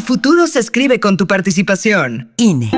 futuro se escribe con tu participación. INE.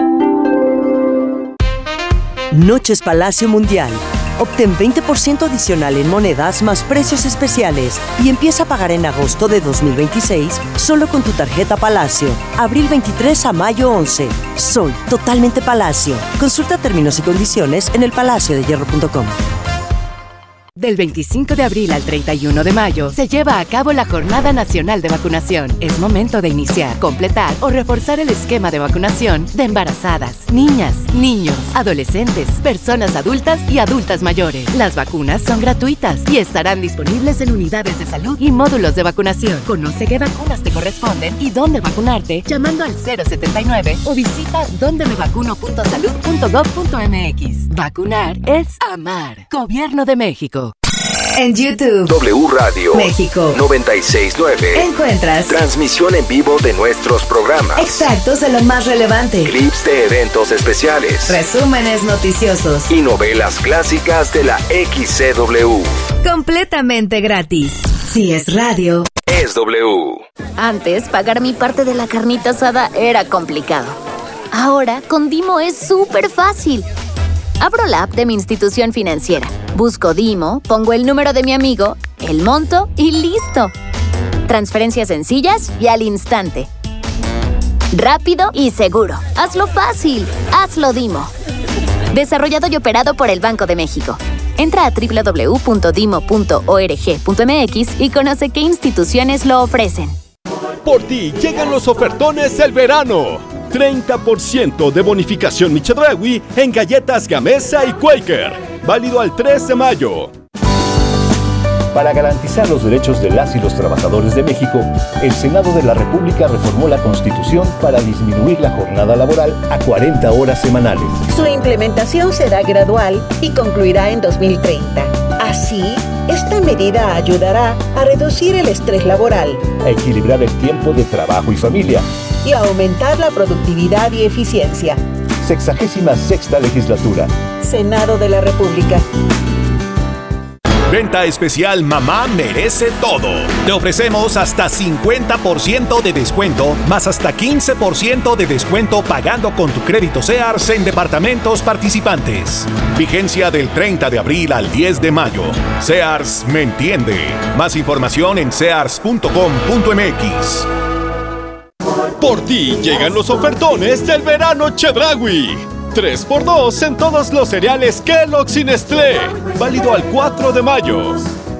Noches Palacio Mundial. Obtén 20% adicional en monedas más precios especiales y empieza a pagar en agosto de 2026 solo con tu tarjeta Palacio. Abril 23 a mayo 11. Soy totalmente Palacio. Consulta términos y condiciones en elpalaciodehierro.com. Del 25 de abril al 31 de mayo se lleva a cabo la Jornada Nacional de Vacunación. Es momento de iniciar, completar o reforzar el esquema de vacunación de embarazadas, niñas, niños, adolescentes, personas adultas y adultas mayores. Las vacunas son gratuitas y estarán disponibles en unidades de salud y módulos de vacunación. Conoce qué vacunas te corresponden y dónde vacunarte llamando al 079 o visita dondemevacuno.salud.gov.mx. Vacunar es amar. Gobierno de México. En YouTube, W Radio México 96.9. encuentras Transmisión en vivo de nuestros programas. extractos de lo más relevante, Clips de eventos especiales. resúmenes noticiosos, Y novelas clásicas de la XCW. completamente gratis. Si es radio, Es W. Antes, pagar mi parte de la carnita asada era complicado. Ahora, con Dimo es súper fácil. Abro la app de mi institución financiera, busco Dimo, pongo el número de mi amigo, el monto y ¡listo! Transferencias sencillas y al instante. Rápido y seguro. Hazlo fácil. Hazlo Dimo. Desarrollado y operado por el Banco de México. Entra a www.dimo.org.mx y conoce qué instituciones lo ofrecen. Por ti llegan los ofertones del verano. 30% de bonificación Chedraui en galletas Gamesa y Quaker. Válido al 3 de mayo. Para garantizar los derechos de las y los trabajadores de México, el Senado de la República reformó la Constitución para disminuir la jornada laboral a 40 horas semanales. Su implementación será gradual y concluirá en 2030. Así, esta medida ayudará a reducir el estrés laboral, A equilibrar el tiempo de trabajo y familia. y a aumentar la productividad y eficiencia. 66ª legislatura. Senado de la República. Venta especial Mamá Merece Todo. Te ofrecemos hasta 50% de descuento, más hasta 15% de descuento pagando con tu crédito Sears en departamentos participantes. Vigencia del 30 de abril al 10 de mayo. Sears me entiende. Más información en sears.com.mx. Por ti llegan los ofertones del verano Chedraui. 3x2 en todos los cereales Kellogg's y Nestlé. Válido al 4 de mayo.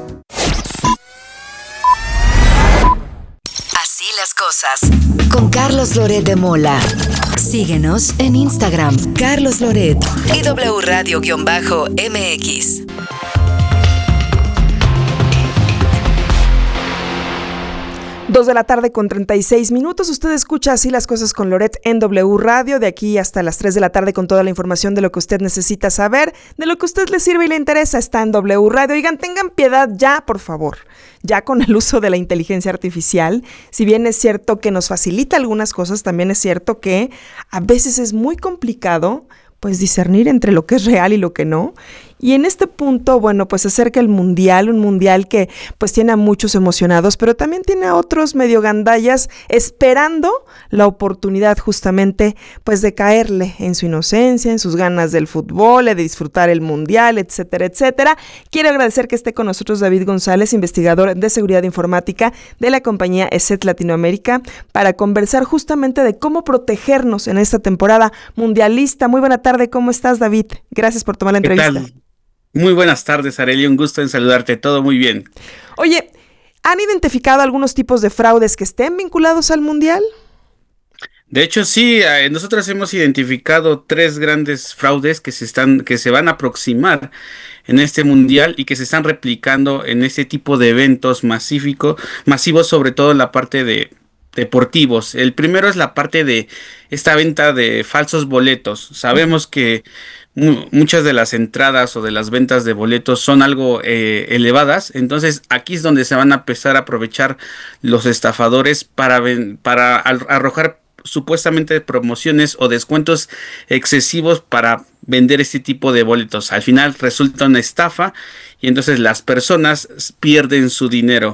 así las cosas. Con Carlos Loret de Mola. Síguenos en Instagram, Carlos Loret y W Radio-MX. 2 de la tarde con 36 minutos. Usted escucha Así las cosas con Loret en W Radio, de aquí hasta las 3 de la tarde con toda la información de lo que usted necesita saber, de lo que a usted le sirve y le interesa, está en W Radio. Oigan, tengan piedad ya, por favor, ya con el uso de la inteligencia artificial. Si bien es cierto que nos facilita algunas cosas, también es cierto que a veces es muy complicado pues discernir entre lo que es real y lo que no. Y en este punto, bueno, pues se acerca el Mundial, un Mundial que pues tiene a muchos emocionados, pero también tiene a otros medio gandallas esperando la oportunidad justamente pues de caerle en su inocencia, en sus ganas del fútbol, de disfrutar el Mundial, etcétera, etcétera. Quiero agradecer que esté con nosotros David González, investigador de seguridad informática de la compañía ESET Latinoamérica, para conversar justamente de cómo protegernos en esta temporada mundialista. Muy buena tarde, ¿cómo estás, David? Gracias por tomar la entrevista. ¿Qué tal? Muy buenas tardes, Arely, un gusto en saludarte, todo muy bien. Oye, ¿han identificado algunos tipos de fraudes que estén vinculados al Mundial? De hecho, sí, nosotros hemos identificado 3 grandes fraudes que se van a aproximar en este Mundial y que se están replicando en este tipo de eventos masivos, sobre todo en la parte de deportivos. El primero es la parte de esta venta de falsos boletos. Sabemos que muchas de las entradas o de las ventas de boletos son algo elevadas, entonces aquí es donde se van a empezar a aprovechar los estafadores para arrojar supuestamente promociones o descuentos excesivos para vender este tipo de boletos. Al final resulta una estafa y entonces las personas pierden su dinero.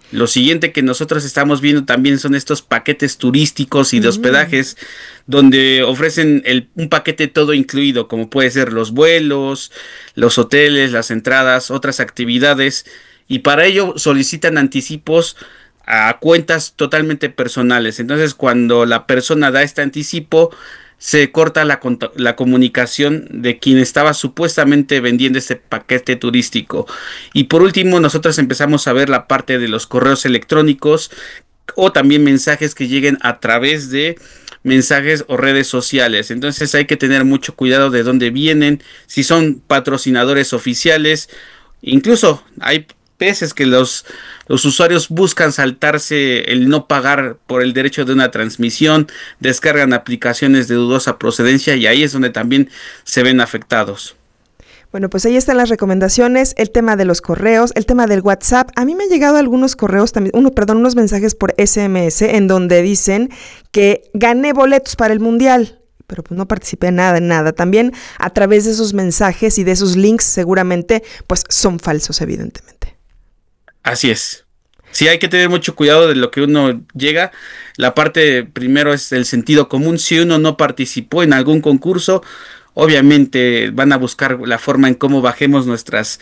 Lo siguiente que nosotros estamos viendo también son estos paquetes turísticos y de hospedajes, donde ofrecen un paquete todo incluido, como puede ser los vuelos, los hoteles, las entradas, otras actividades, y para ello solicitan anticipos a cuentas totalmente personales. Entonces, cuando la persona da este anticipo, se corta la comunicación de quien estaba supuestamente vendiendo este paquete turístico. Y por último, nosotros empezamos a ver la parte de los correos electrónicos o también mensajes que lleguen a través de mensajes o redes sociales. Entonces hay que tener mucho cuidado de dónde vienen, si son patrocinadores oficiales. Incluso hay veces que los usuarios buscan saltarse el no pagar por el derecho de una transmisión, descargan aplicaciones de dudosa procedencia y ahí es donde también se ven afectados. Bueno, pues ahí están las recomendaciones, el tema de los correos, el tema del WhatsApp. A mí me han llegado algunos correos también, unos mensajes por SMS en donde dicen que gané boletos para el Mundial, pero pues no participé en nada. También a través de esos mensajes y de esos links seguramente pues son falsos, evidentemente. Así es. Sí, hay que tener mucho cuidado de lo que uno llega. La parte primero es el sentido común. Si uno no participó en algún concurso, obviamente van a buscar la forma en cómo bajemos nuestras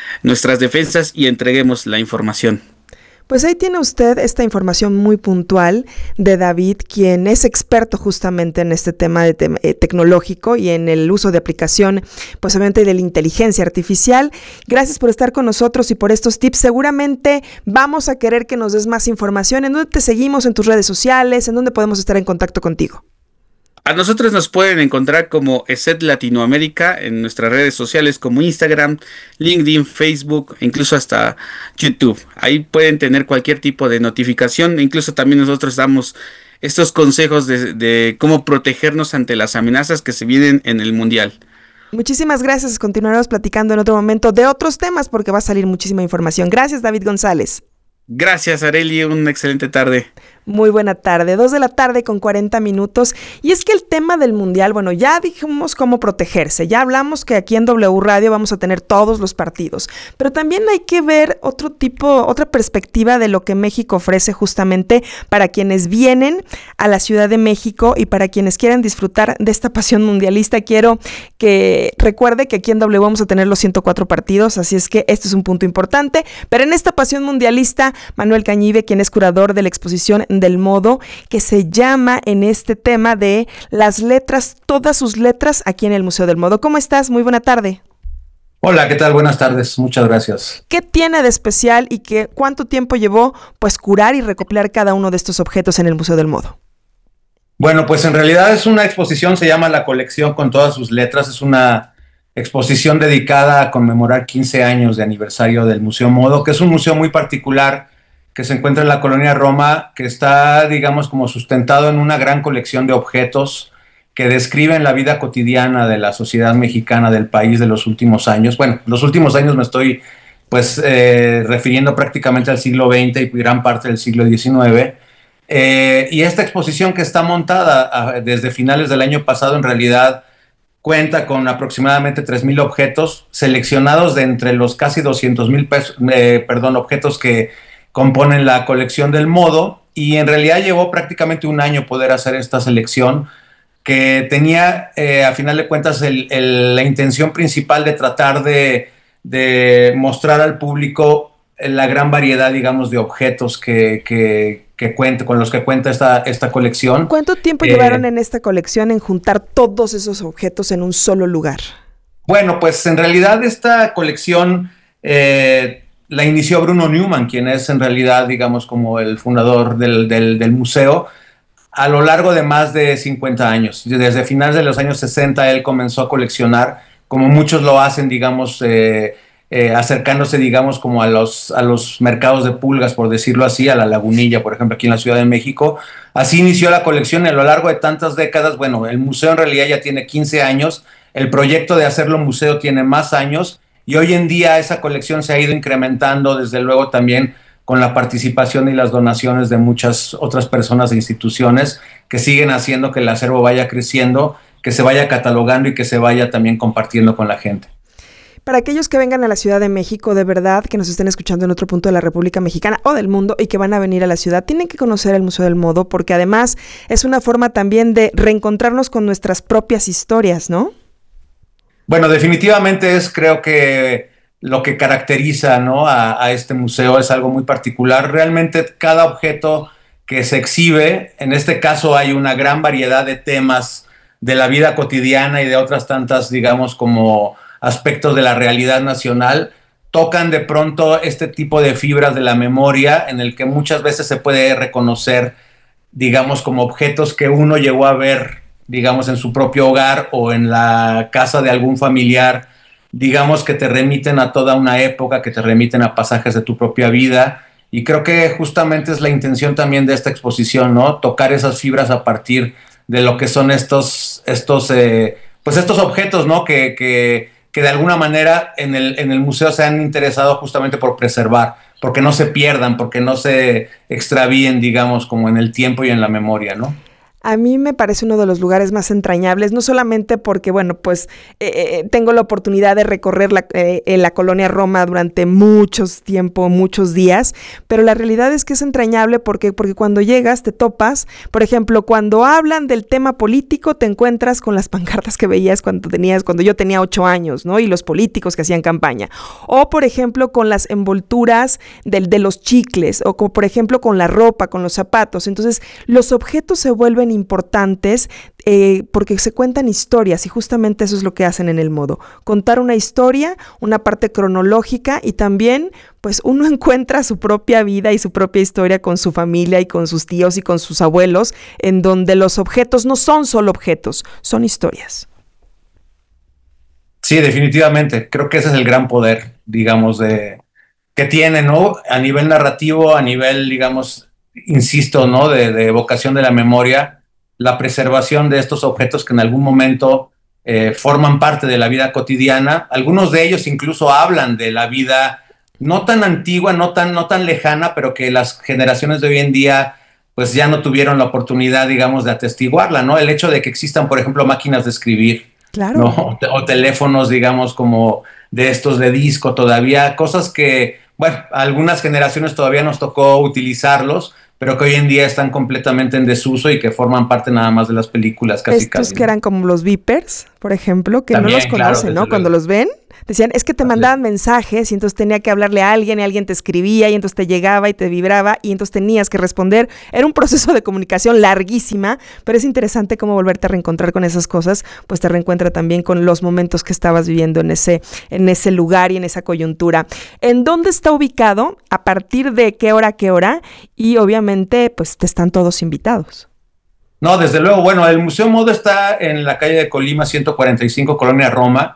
defensas y entreguemos la información. Pues ahí tiene usted esta información muy puntual de David, quien es experto justamente en este tema de tecnológico y en el uso de aplicación, pues obviamente de la inteligencia artificial. Gracias por estar con nosotros y por estos tips. Seguramente vamos a querer que nos des más información. ¿En dónde te seguimos en tus redes sociales? ¿En dónde podemos estar en contacto contigo? A nosotros nos pueden encontrar como ESET Latinoamérica en nuestras redes sociales como Instagram, LinkedIn, Facebook, incluso hasta YouTube. Ahí pueden tener cualquier tipo de notificación. Incluso también nosotros damos estos consejos de cómo protegernos ante las amenazas que se vienen en el Mundial. Muchísimas gracias. Continuaremos platicando en otro momento de otros temas porque va a salir muchísima información. Gracias, David González. Gracias, Arely. Una excelente tarde. Muy buena tarde, 2:40 p.m. Y es que el tema del Mundial, bueno, ya dijimos cómo protegerse, ya hablamos que aquí en W Radio vamos a tener todos los partidos, pero también hay que ver otra perspectiva de lo que México ofrece justamente para quienes vienen a la Ciudad de México y para quienes quieren disfrutar de esta pasión mundialista. Quiero que recuerde que aquí en W vamos a tener los 104 partidos, así es que este es un punto importante, pero en esta pasión mundialista, Manuel Cañive, quien es curador de la exposición del modo, que se llama en este tema de las letras, todas sus letras aquí en el Museo del Modo. ¿Cómo estás? Muy buena tarde. Hola, ¿qué tal? Buenas tardes, muchas gracias. ¿Qué tiene de especial y cuánto tiempo llevó pues curar y recopilar cada uno de estos objetos en el Museo del Modo? Bueno, pues en realidad es una exposición, se llama La Colección con todas sus letras, es una exposición dedicada a conmemorar 15 años de aniversario del Museo Modo, que es un museo muy particular que se encuentra en la colonia Roma, que está, digamos, como sustentado en una gran colección de objetos que describen la vida cotidiana de la sociedad mexicana del país de los últimos años. Bueno, los últimos años me estoy, pues, refiriendo prácticamente al siglo XX y gran parte del siglo XIX. Y esta exposición que está montada desde finales del año pasado, en realidad, cuenta con aproximadamente 3,000 objetos seleccionados de entre los casi 200,000 objetos que componen la colección del Modo, y en realidad llevó prácticamente un año poder hacer esta selección, que tenía a final de cuentas la intención principal de tratar de mostrar al público la gran variedad, digamos, de objetos con los que cuenta esta colección. ¿Cuánto tiempo llevaron en esta colección en juntar todos esos objetos en un solo lugar? Bueno, pues en realidad esta colección la inició Bruno Newman, quien es en realidad, digamos, como el fundador del museo, a lo largo de más de 50 años. Desde finales de los años 60 él comenzó a coleccionar, como muchos lo hacen, digamos, acercándose, digamos, como a los mercados de pulgas, por decirlo así, a la Lagunilla, por ejemplo, aquí en la Ciudad de México. Así inició la colección, y a lo largo de tantas décadas. Bueno, el museo en realidad ya tiene 15 años, el proyecto de hacerlo museo tiene más años, y hoy en día esa colección se ha ido incrementando, desde luego también con la participación y las donaciones de muchas otras personas e instituciones que siguen haciendo que el acervo vaya creciendo, que se vaya catalogando y que se vaya también compartiendo con la gente. Para aquellos que vengan a la Ciudad de México, de verdad, que nos estén escuchando en otro punto de la República Mexicana o del mundo y que van a venir a la ciudad, tienen que conocer el Museo del Modo, porque además es una forma también de reencontrarnos con nuestras propias historias, ¿no? Bueno, definitivamente creo que lo que caracteriza, ¿no?, a este museo es algo muy particular. Realmente cada objeto que se exhibe, en este caso hay una gran variedad de temas de la vida cotidiana y de otras tantas, digamos, como aspectos de la realidad nacional, tocan de pronto este tipo de fibras de la memoria en el que muchas veces se puede reconocer, digamos, como objetos que uno llegó a ver, digamos, en su propio hogar o en la casa de algún familiar, digamos, que te remiten a toda una época, que te remiten a pasajes de tu propia vida. Y creo que justamente es la intención también de esta exposición, ¿no? Tocar esas fibras a partir de lo que son estos objetos, ¿no? Que de alguna manera en el museo se han interesado justamente por preservar, porque no se pierdan, porque no se extravíen, digamos, como en el tiempo y en la memoria, ¿no? A mí me parece uno de los lugares más entrañables, no solamente porque, bueno, pues tengo la oportunidad de recorrer la colonia Roma durante muchos días, pero la realidad es que es entrañable porque cuando llegas te topas, por ejemplo, cuando hablan del tema político te encuentras con las pancartas que veías cuando yo tenía 8 años, ¿no? Y los políticos que hacían campaña. O, por ejemplo, con las envolturas de los chicles, o como, por ejemplo, con la ropa, con los zapatos. Entonces, los objetos se vuelven importantes porque se cuentan historias y justamente eso es lo que hacen en el Modo, contar una historia, una parte cronológica y también pues uno encuentra su propia vida y su propia historia con su familia y con sus tíos y con sus abuelos, en donde los objetos no son solo objetos, son historias. Sí, definitivamente, creo que ese es el gran poder, digamos, que tiene, ¿no? A nivel narrativo, a nivel, digamos, insisto, ¿no?, de evocación de la memoria, la preservación de estos objetos que en algún momento forman parte de la vida cotidiana. Algunos de ellos incluso hablan de la vida no tan antigua, no tan lejana, pero que las generaciones de hoy en día pues ya no tuvieron la oportunidad, digamos, de atestiguarla, ¿no? El hecho de que existan, por ejemplo, máquinas de escribir, claro, ¿no? O teléfonos, digamos, como de estos de disco todavía, cosas que, bueno, a algunas generaciones todavía nos tocó utilizarlos, pero que hoy en día están completamente en desuso y que forman parte nada más de las películas casi. Estos que eran como los beepers, por ejemplo, que también, no los conocen, claro, ¿no? Cuando los ven, decían, es que te mandaban mensajes y entonces tenía que hablarle a alguien y alguien te escribía y entonces te llegaba y te vibraba y entonces tenías que responder. Era un proceso de comunicación larguísima, pero es interesante cómo volverte a reencontrar con esas cosas, pues te reencuentra también con los momentos que estabas viviendo en ese lugar y en esa coyuntura. ¿En dónde está ubicado? ¿A partir de qué hora Y obviamente, pues te están todos invitados. No, desde luego, bueno, el Museo Modo está en la calle de Colima 145, Colonia Roma.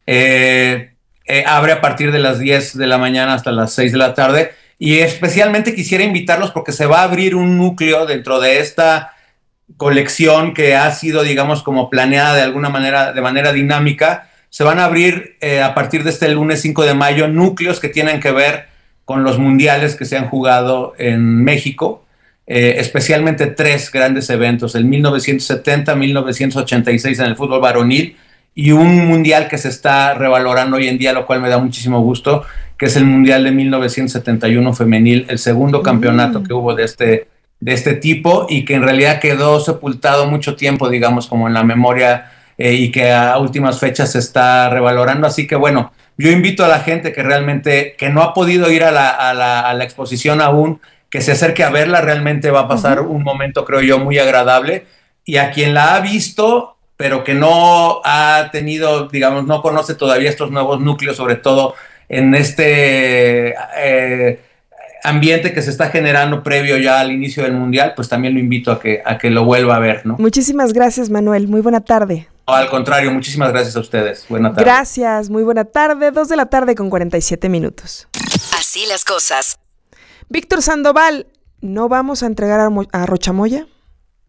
Abre a partir de las 10 de la mañana hasta las 6 de la tarde y especialmente quisiera invitarlos porque se va a abrir un núcleo dentro de esta colección que ha sido, digamos, como planeada de alguna manera, de manera dinámica. Se van a abrir a partir de este lunes 5 de mayo núcleos que tienen que ver con los mundiales que se han jugado en México, especialmente 3 grandes eventos, el 1970, 1986 en el fútbol varonil y un mundial que se está revalorando hoy en día, lo cual me da muchísimo gusto, que es el mundial de 1971 femenil, el segundo campeonato que hubo de este tipo y que en realidad quedó sepultado mucho tiempo, digamos, como en la memoria y que a últimas fechas se está revalorando. Así que bueno, yo invito a la gente que realmente, que no ha podido ir a la exposición aún, que se acerque a verla, realmente va a pasar un momento, creo yo, muy agradable. Y a quien la ha visto, pero que no ha tenido, digamos, no conoce todavía estos nuevos núcleos, sobre todo en este ambiente que se está generando previo ya al inicio del Mundial, pues también lo invito a que lo vuelva a ver, ¿no? Muchísimas gracias, Manuel. Muy buena tarde. No, al contrario, muchísimas gracias a ustedes. Buena tarde. Gracias, muy buena tarde. 2 de la tarde con 47 minutos. Así las cosas. Víctor Sandoval, ¿no vamos a entregar a Rochamoya?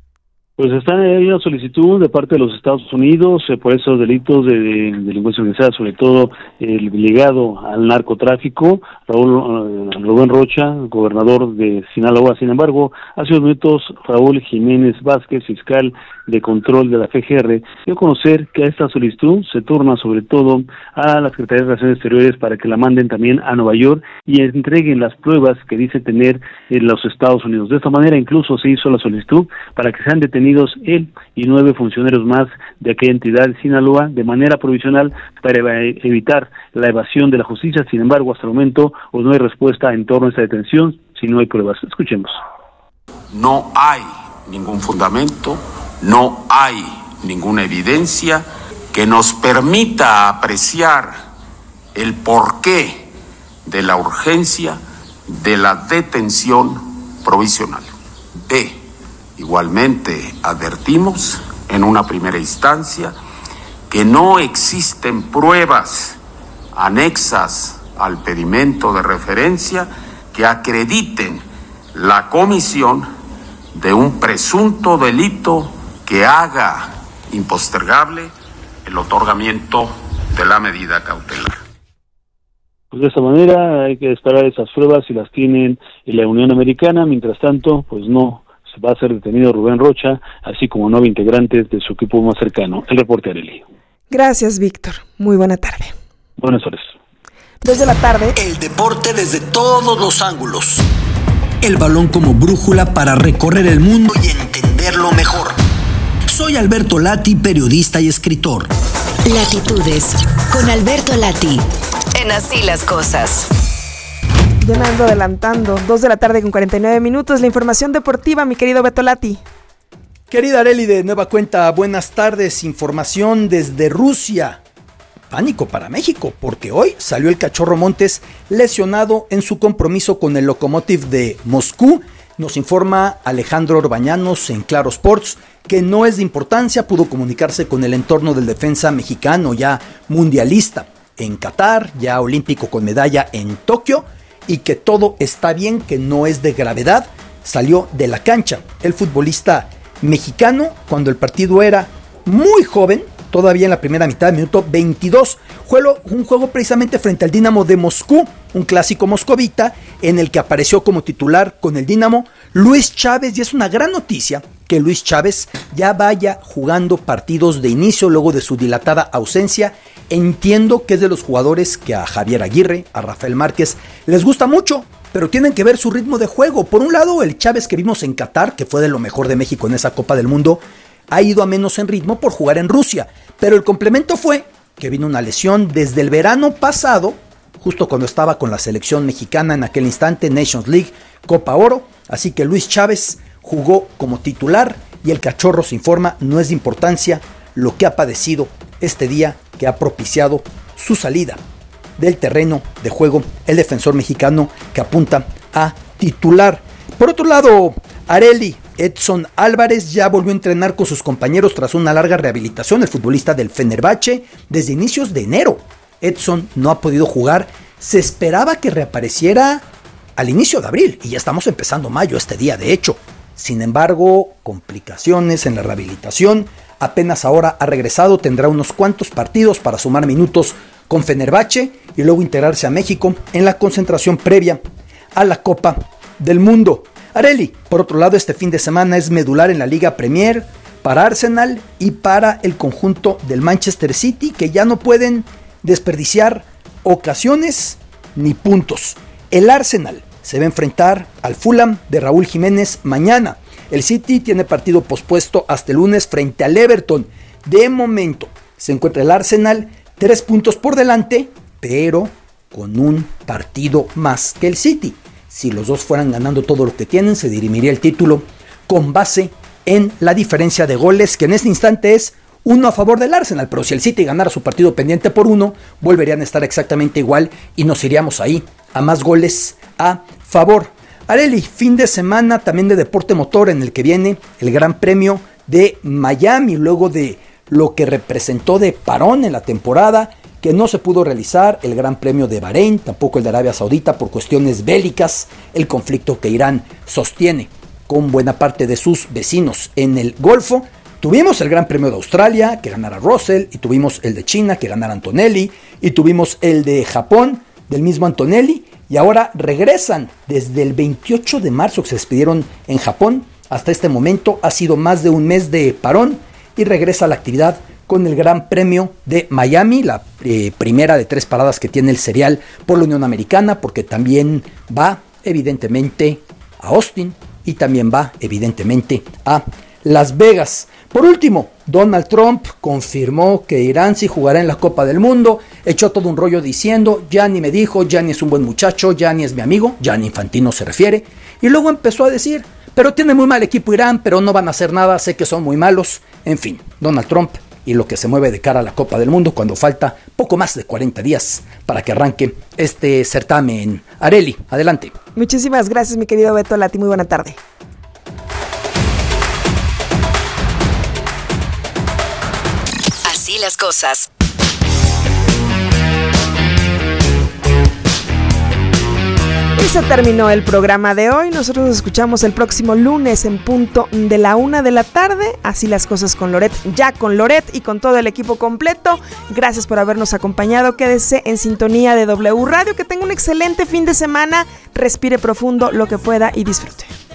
Pues hay una solicitud de parte de los Estados Unidos por esos delitos de delincuencia organizada, sobre todo el ligado al narcotráfico. Rubén Rocha, gobernador de Sinaloa. Sin embargo, hace unos minutos Raúl Jiménez Vázquez, fiscal de control de la FGR, dio a conocer que esta solicitud se turna sobre todo a la Secretaría de Relaciones Exteriores para que la manden también a Nueva York y entreguen las pruebas que dice tener en los Estados Unidos. De esta manera incluso se hizo la solicitud para que sean detenidos él y 9 funcionarios más de aquella entidad de Sinaloa de manera provisional para evitar la evasión de la justicia. Sin embargo, hasta el momento pues no hay respuesta en torno a esta detención si no hay pruebas. Escuchemos. No hay ningún fundamento, no hay ninguna evidencia que nos permita apreciar el porqué de la urgencia de la detención provisional. Igualmente advertimos en una primera instancia que no existen pruebas anexas al pedimento de referencia que acrediten la comisión de un presunto delito que haga impostergable el otorgamiento de la medida cautelar. Pues de esa manera hay que esperar esas pruebas si las tienen en la Unión Americana. Mientras tanto, pues no se va a ser detenido Rubén Rocha, así como 9 integrantes de su equipo más cercano. El reporte, Arely. Gracias, Víctor. Muy buena tarde. Buenas tardes. 2 de la tarde. El deporte desde todos los ángulos. El balón como brújula para recorrer el mundo y entenderlo mejor. Soy Alberto Lati, periodista y escritor. Latitudes, con Alberto Lati. En Así las Cosas. Ya me ando adelantando. 2 de la tarde con 49 minutos. La información deportiva, mi querido Beto Lati. Querida Arely, de nueva cuenta, buenas tardes. Información desde Rusia. Pánico para México, porque hoy salió el Cachorro Montes lesionado en su compromiso con el Lokomotiv de Moscú. Nos informa Alejandro Orbañanos en Claro Sports que no es de importancia, pudo comunicarse con el entorno del defensa mexicano ya mundialista en Qatar, ya olímpico con medalla en Tokio, y que todo está bien, que no es de gravedad. Salió de la cancha el futbolista mexicano cuando el partido era muy joven, todavía en la primera mitad, minuto 22. Un juego precisamente frente al Dinamo de Moscú, un clásico moscovita, en el que apareció como titular con el Dinamo Luis Chávez, y es una gran noticia que Luis Chávez ya vaya jugando partidos de inicio luego de su dilatada ausencia. Entiendo que es de los jugadores que a Javier Aguirre, a Rafael Márquez les gusta mucho, pero tienen que ver su ritmo de juego. Por un lado, el Chávez que vimos en Qatar, que fue de lo mejor de México en esa Copa del Mundo, ha ido a menos en ritmo por jugar en Rusia, pero el complemento fue que vino una lesión desde el verano pasado, justo cuando estaba con la selección mexicana en aquel instante, Nations League, Copa Oro, así que Luis Chávez jugó como titular y el Cachorro se informa, no es de importancia lo que ha padecido este día que ha propiciado su salida del terreno de juego, el defensor mexicano que apunta a titular. Por otro lado, Arely, Edson Álvarez ya volvió a entrenar con sus compañeros tras una larga rehabilitación, el futbolista del Fenerbahce, desde inicios de enero. Edson no ha podido jugar, se esperaba que reapareciera al inicio de abril, y ya estamos empezando mayo este día de hecho. Sin embargo, complicaciones en la rehabilitación, apenas ahora ha regresado, tendrá unos cuantos partidos para sumar minutos con Fenerbahce y luego integrarse a México en la concentración previa a la Copa del Mundo. Arely, por otro lado, este fin de semana es medular en la Liga Premier para Arsenal y para el conjunto del Manchester City, que ya no pueden desperdiciar ocasiones ni puntos. El Arsenal se va a enfrentar al Fulham de Raúl Jiménez mañana. El City tiene partido pospuesto hasta el lunes frente al Everton. De momento se encuentra el Arsenal 3 puntos por delante, pero con un partido más que el City. Si los dos fueran ganando todo lo que tienen, se dirimiría el título con base en la diferencia de goles, que en este instante es 1 a favor del Arsenal. Pero si el City ganara su partido pendiente por 1, volverían a estar exactamente igual y nos iríamos ahí a más goles a favor. Arely, fin de semana también de deporte motor en el que viene el Gran Premio de Miami, luego de lo que representó de parón en la temporada, que no se pudo realizar el Gran Premio de Bahrein, tampoco el de Arabia Saudita por cuestiones bélicas, el conflicto que Irán sostiene con buena parte de sus vecinos en el Golfo. Tuvimos el Gran Premio de Australia, que ganara Russell, y tuvimos el de China, que ganara Antonelli, y tuvimos el de Japón, del mismo Antonelli, y ahora regresan desde el 28 de marzo que se despidieron en Japón. Hasta este momento ha sido más de un mes de parón y regresa a la actividad con el Gran Premio de Miami, la primera de 3 paradas que tiene el serial por la Unión Americana, porque también va evidentemente a Austin y también va evidentemente a Las Vegas. Por último, Donald Trump confirmó que Irán sí jugará en la Copa del Mundo, echó todo un rollo diciendo, Gianni me dijo, Gianni es un buen muchacho, Gianni es mi amigo, Gianni Infantino se refiere, y luego empezó a decir, pero tiene muy mal equipo Irán, pero no van a hacer nada, sé que son muy malos, en fin, Donald Trump y lo que se mueve de cara a la Copa del Mundo cuando falta poco más de 40 días para que arranque este certamen. Arely, adelante. Muchísimas gracias, mi querido Beto Lati, muy buena tarde. Así las cosas. Y se terminó el programa de hoy. Nosotros nos escuchamos el próximo lunes en punto de la 1 de la tarde. Así las cosas con Loret, ya con Loret y con todo el equipo completo. Gracias por habernos acompañado. Quédese en sintonía de W Radio. Que tenga un excelente fin de semana. Respire profundo lo que pueda y disfrute.